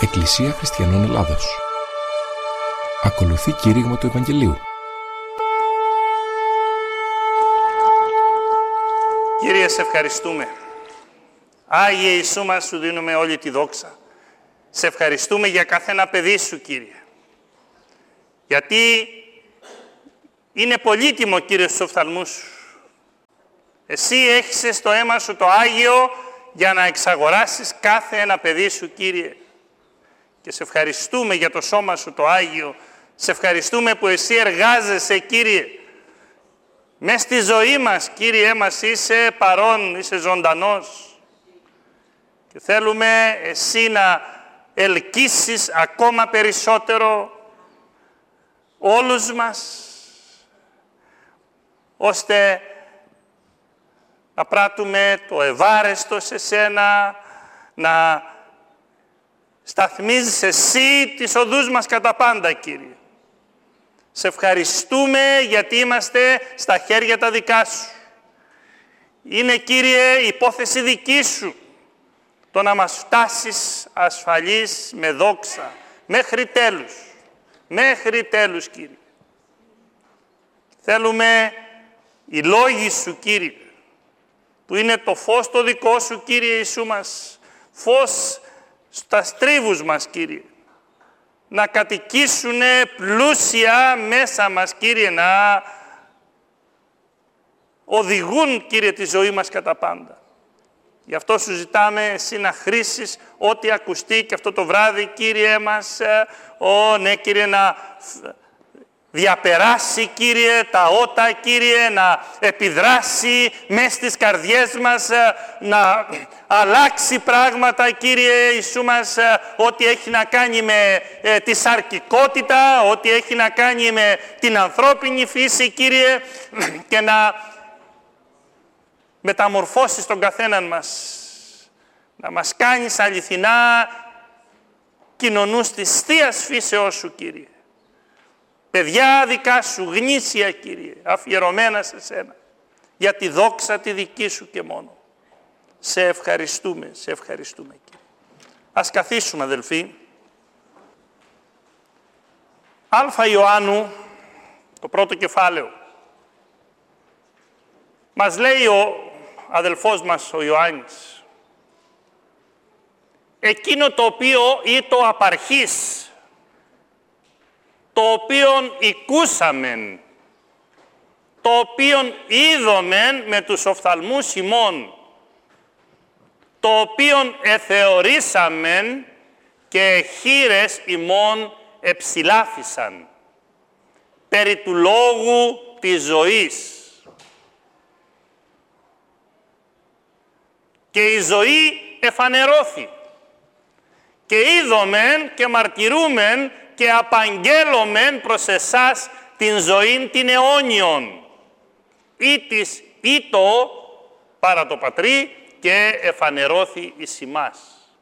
Εκκλησία Χριστιανών Ελλάδος. Ακολουθεί κήρυγμα του Ευαγγελίου. Κύριε, σε ευχαριστούμε. Άγιε Ιησού μας, σου δίνουμε όλη τη δόξα. Σε ευχαριστούμε για καθένα παιδί σου, Κύριε. Γιατί είναι πολύτιμο, Κύριε, στους οφθαλμούς σου. Εσύ έχεις στο αίμα σου το Άγιο για να εξαγοράσεις κάθε ένα παιδί σου, Κύριε. Και σε ευχαριστούμε για το σώμα σου το Άγιο. Σε ευχαριστούμε που εσύ εργάζεσαι, Κύριε. Μες στη ζωή μας, Κύριε μας, είσαι παρόν, είσαι ζωντανός. Και θέλουμε εσύ να ελκύσεις ακόμα περισσότερο όλους μας, ώστε να πράττουμε το ευάρεστο σε σένα, να σταθμίζεις εσύ τις οδούς μας κατά πάντα, Κύριε. Σε ευχαριστούμε γιατί είμαστε στα χέρια τα δικά σου. Είναι, Κύριε, υπόθεση δική σου το να μας φτάσεις ασφαλείς με δόξα, μέχρι τέλους. Μέχρι τέλους, Κύριε. Θέλουμε οι λόγοι σου, Κύριε, που είναι το φως το δικό σου, Κύριε Ιησού μας, φως στα στρίβους μας, Κύριε, να κατοικήσουν πλούσια μέσα μας, Κύριε, να οδηγούν, Κύριε, τη ζωή μας κατά πάντα. Γι' αυτό σου ζητάμε εσύ να χρήσεις ό,τι ακουστεί και αυτό το βράδυ, Κύριε μας, ναι, Κύριε, να διαπεράσει, Κύριε, τα ότα, Κύριε, να επιδράσει μέσα στις καρδιές μας, να αλλάξει πράγματα, Κύριε Ιησού μας, ό,τι έχει να κάνει με τη σαρκικότητα, ό,τι έχει να κάνει με την ανθρώπινη φύση, Κύριε, και να μεταμορφώσεις τον καθέναν μας, να μας κάνεις αληθινά κοινωνούς της Θείας φύσεώς σου, Κύριε. Παιδιά δικά σου, γνήσια, Κύριε, αφιερωμένα σε σένα, για τη δόξα τη δική σου και μόνο. Σε ευχαριστούμε, Κύριε. Ας καθίσουμε, αδελφοί. Α Ιωάννου, το πρώτο κεφάλαιο. Μας λέει ο αδελφός μας, ο Ιωάννης, εκείνο το οποίο ή το απαρχής, το οποίον οικούσαμεν, το οποίον είδομεν με τους οφθαλμούς ημών, το οποίον εθεωρήσαμεν και χεῖρες ημών εψηλάφισαν, περί του λόγου της ζωής. Και η ζωή εφανερώθη. Και είδομεν και μαρτυρούμεν και απαγγέλωμεν προς εσάς την ζωήν την αιώνιον, ή το παρά το Πατρί και εφανερώθη εις ημάς.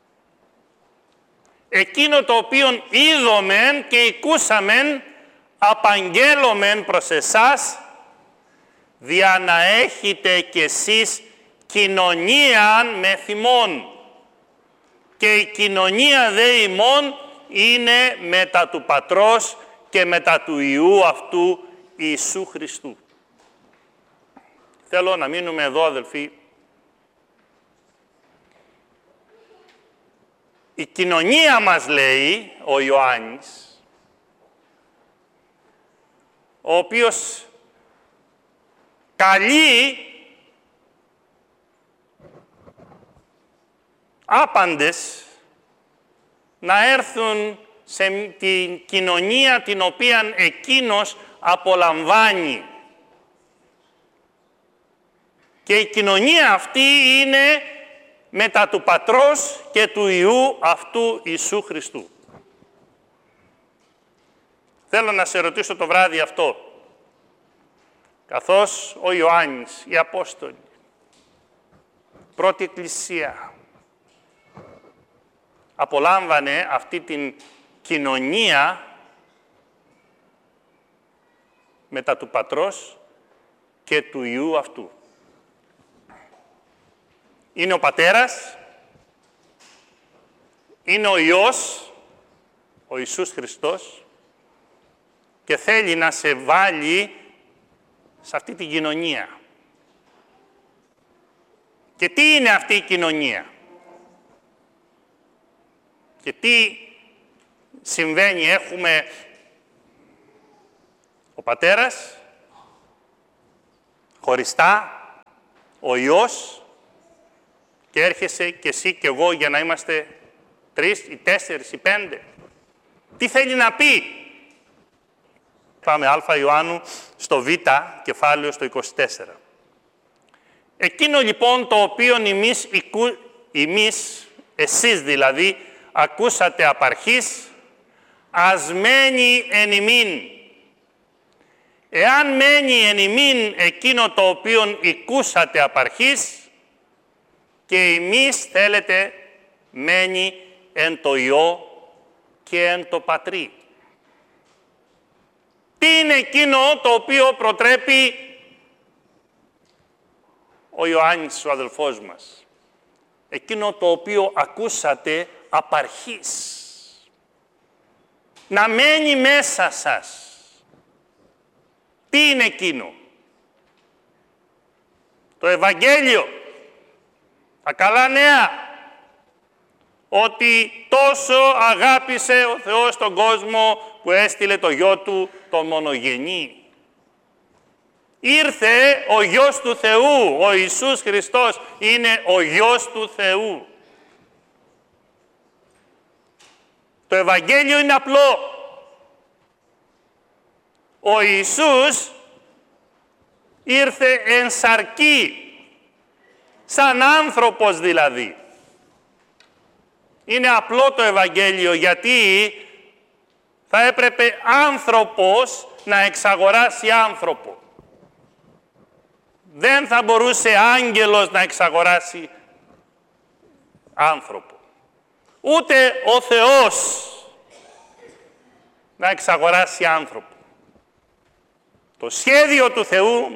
Εκείνο το οποίον είδομεν και οικούσαμεν απαγγέλωμεν προς εσάς, δια να έχετε κι εσείς κοινωνίαν με θυμών. Και η κοινωνία δε ημών είναι μετά του Πατρός και μετά του Υιού αυτού Ιησού Χριστού. Θέλω να μείνουμε εδώ, αδελφοί. Η κοινωνία μας, λέει ο Ιωάννης, ο οποίος καλεί άπαντες να έρθουν σε την κοινωνία την οποία εκείνος απολαμβάνει. Και η κοινωνία αυτή είναι μετά του Πατρός και του Υιού αυτού Ιησού Χριστού. Θέλω να σε ρωτήσω το βράδυ αυτό, καθώς ο Ιωάννης, οι Απόστολοι, πρώτη Εκκλησία, απολάμβανε αυτή την κοινωνία μετά του Πατρός και του Υιού αυτού. Είναι ο Πατέρας, είναι ο Υιός ο Ιησούς Χριστός και θέλει να σε βάλει σε αυτή την κοινωνία. Και τι είναι αυτή η κοινωνία? Και τι συμβαίνει? Έχουμε ο Πατέρας, χωριστά, ο Υιός, και έρχεσαι και εσύ και εγώ για να είμαστε 3 ή 4 ή 5. Τι θέλει να πει? Πάμε Α Ιωάννου στο Β κεφάλαιο στο 24. Εκείνο λοιπόν το οποίο εσείς δηλαδή, ακούσατε απ' αρχής, ας μένει εν ημίν. Εάν μένει εν ημίν εκείνο το οποίο ακούσατε απ' αρχής, και εμείς θέλετε μένει εν το Υιό και εν το Πατρί. Τι είναι εκείνο το οποίο προτρέπει ο Ιωάννης, ο αδελφός μας? Εκείνο το οποίο ακούσατε απ' αρχής. Να μένει μέσα σας. Τι είναι εκείνο? Το Ευαγγέλιο. Τα καλά νέα. Ότι τόσο αγάπησε ο Θεός τον κόσμο που έστειλε το Γιο Του τον μονογενή. Ήρθε ο Γιος του Θεού, ο Ιησούς Χριστός είναι ο Γιος του Θεού. Το Ευαγγέλιο είναι απλό. Ο Ιησούς ήρθε εν σαρκή, σαν άνθρωπος δηλαδή. Είναι απλό το Ευαγγέλιο γιατί θα έπρεπε άνθρωπος να εξαγοράσει άνθρωπο. Δεν θα μπορούσε άγγελος να εξαγοράσει άνθρωπο. Ούτε ο Θεός να εξαγοράσει άνθρωπο. Το σχέδιο του Θεού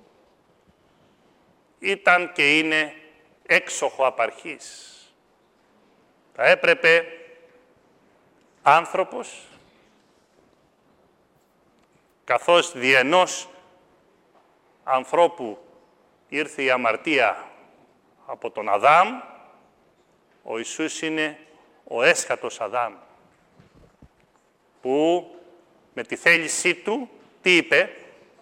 ήταν και είναι έξοχο απ' αρχής. Θα έπρεπε άνθρωπος, καθώς δι' ενός ανθρώπου ήρθε η αμαρτία από τον Αδάμ, ο Ιησούς είναι ο έσχατος Αδάμ, που με τη θέλησή του, τι είπε?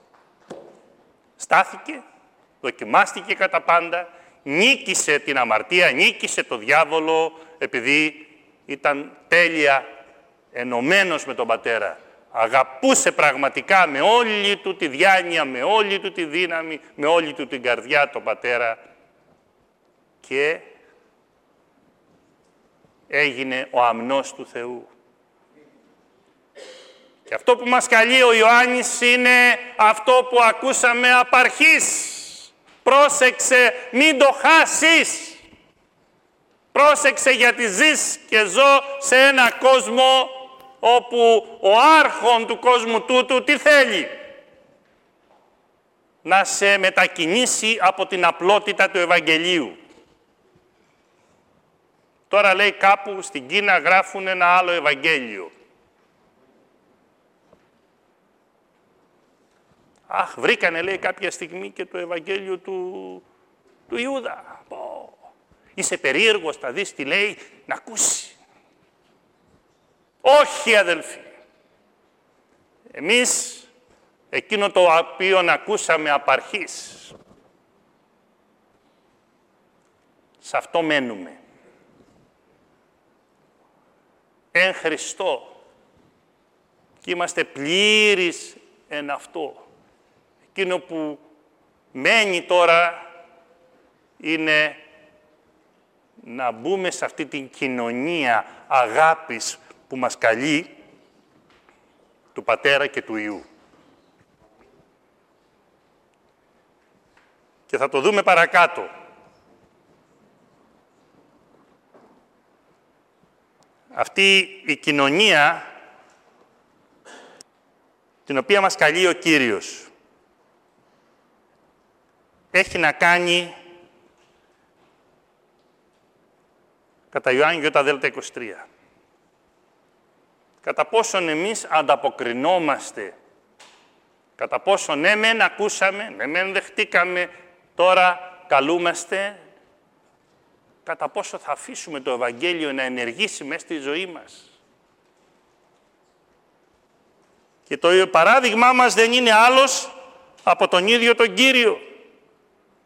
Στάθηκε, δοκιμάστηκε κατά πάντα, νίκησε την αμαρτία, νίκησε το διάβολο, επειδή ήταν τέλεια ενωμένος με τον Πατέρα. Αγαπούσε πραγματικά με όλη του τη διάνοια, με όλη του τη δύναμη, με όλη του την καρδιά τον Πατέρα και έγινε ο αμνός του Θεού. Και αυτό που μας καλεί ο Ιωάννης είναι αυτό που ακούσαμε απ' αρχής. Πρόσεξε, μην το χάσεις. Πρόσεξε, γιατί ζεις και ζω σε ένα κόσμο όπου ο άρχον του κόσμου τούτου τι θέλει? Να σε μετακινήσει από την απλότητα του Ευαγγελίου. Τώρα λέει κάπου στην Κίνα γράφουν ένα άλλο Ευαγγέλιο. Αχ, βρήκανε, λέει, κάποια στιγμή και το Ευαγγέλιο του Ιούδα. Είσαι περίεργος, θα δεις τι λέει, να ακούσει. Όχι, αδελφοί. Εμείς, εκείνο το οποίο ακούσαμε απ' αρχής, σε αυτό μένουμε. Εν Χριστώ. Και είμαστε πλήρεις εν αυτό. Εκείνο που μένει τώρα είναι να μπούμε σε αυτή την κοινωνία αγάπης που μας καλεί του Πατέρα και του Υιού. Και θα το δούμε παρακάτω. Αυτή η κοινωνία την οποία μας καλεί ο Κύριος έχει να κάνει κατά Ιωάννη Δ 23. κατά πόσον εμείς ανταποκρινόμαστε, κατά πόσον ναι μεν ακούσαμε, ναι μεν δεχτήκαμε, τώρα καλούμαστε, κατά πόσο θα αφήσουμε το Ευαγγέλιο να ενεργήσει μέσα στη ζωή μας. Και το παράδειγμά μας δεν είναι άλλος από τον ίδιο τον Κύριο.